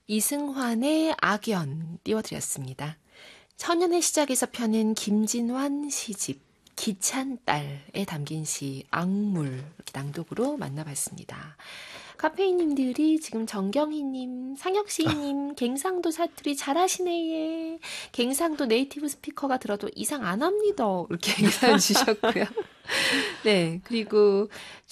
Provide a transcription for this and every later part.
이승환의 악연 띄워드렸습니다. 천년의 시작에서 펴낸 김진환 시집 기찬 딸에 담긴 시 악물 이렇게 낭독으로 만나봤습니다. 카페인님들이 지금 정경희님, 상혁씨님, 갱상도 사투리 잘하시네 예. 갱상도 네이티브 스피커가 들어도 이상 안 합니다. 이렇게 사연 주셨고요. 네, 그리고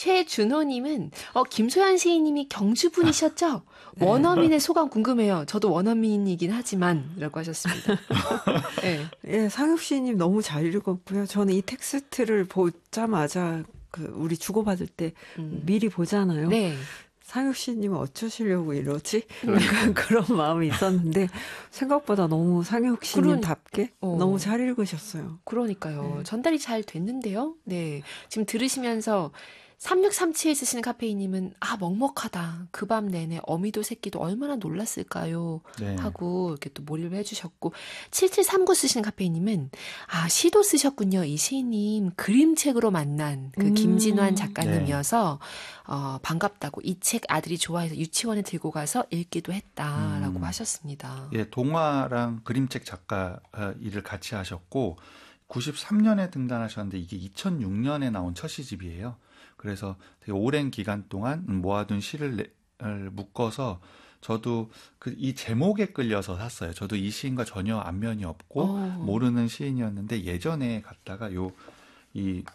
최준호님은 김소연 시인님이 경주분이셨죠? 네. 원어민의 소감 궁금해요. 저도 원어민이긴 하지만 라고 하셨습니다. 네. 예, 상혁 시인님 너무 잘 읽었고요. 저는 이 텍스트를 보자마자 우리 주고받을 때 미리 보잖아요. 네. 상혁 씨님은 어쩌시려고 이러지? 약간 그런 마음이 있었는데 생각보다 너무 상혁 씨님답게 너무 잘 읽으셨어요. 그러니까요. 네. 전달이 잘 됐는데요. 네, 지금 들으시면서 3637에 쓰시는 카페인님은 먹먹하다. 그 밤 내내 어미도 새끼도 얼마나 놀랐을까요? 네. 하고 이렇게 또 몰입을 해주셨고 7739 쓰시는 카페인님은 시도 쓰셨군요. 이 시인님 그림책으로 만난 그 김진환 작가님이어서 네. 반갑다고 이 책 아들이 좋아해서 유치원에 들고 가서 읽기도 했다라고 하셨습니다. 예, 동화랑 그림책 작가 일을 같이 하셨고 93년에 등단하셨는데 이게 2006년에 나온 첫 시집이에요. 그래서 되게 오랜 기간 동안 모아둔 시를 묶어서 저도 이 제목에 끌려서 샀어요. 저도 이 시인과 전혀 안면이 없고 모르는 시인이었는데 예전에 갔다가 이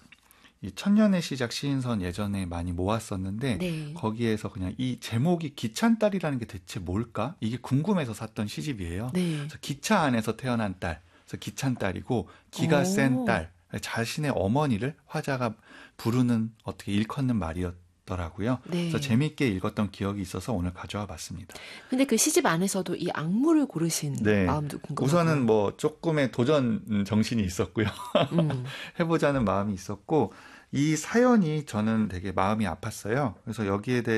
천년의 시작 시인선 예전에 많이 모았었는데 네. 거기에서 그냥 이 제목이 기찬딸이라는 게 대체 뭘까? 이게 궁금해서 샀던 시집이에요. 네. 그래서 기차 안에서 태어난 딸, 그래서 기찬딸이고 기가 센 딸, 자신의 어머니를 화자가 부르는 어떻게 일컫는 말이었더라고요. 네. 그래서 재미있게 읽었던 기억이 있어서 오늘 가져와 봤습니다. 근데 그 시집 안에서도 이 악물을 고르신 네. 마음도 궁금하고요. 우선은 뭐 조금의 도전 정신이 있었고요. 해보자는 마음이 있었고 이 사연이 저는 되게 마음이 아팠어요. 그래서 여기에 대해